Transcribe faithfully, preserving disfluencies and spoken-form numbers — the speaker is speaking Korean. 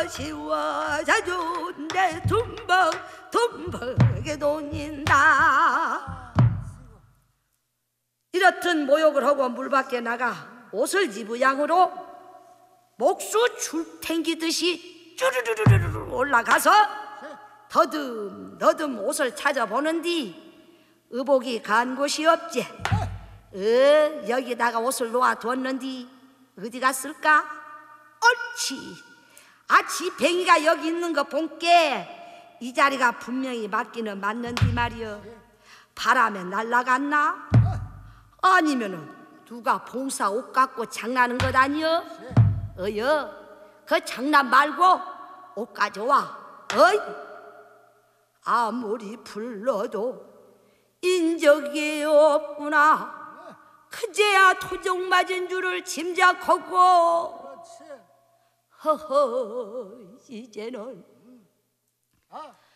시워져준대 둠벅 둠벅에 돈인다. 이렇듯 모욕을 하고 물 밖에 나가 옷을 지부양으로 목수 줄 탱기듯이 쭈르르르르 올라가서 더듬 더듬 옷을 찾아보는디 의복이 간 곳이 없지. 어, 여기다가 옷을 놓아두었는디 어디 갔을까? 옳지. 아, 지팽이가 여기 있는 거 본게 이 자리가 분명히 맞기는 맞는디 말이여. 바람에 날아갔나? 아니면은 누가 봉사 옷 갖고 장난하는 것 아니여? 어여, 그 장난 말고 옷 가져와. 어이? 아무리 불러도 인적이 없구나. 그제야 토종 맞은 줄을 짐작하고 허허 이제는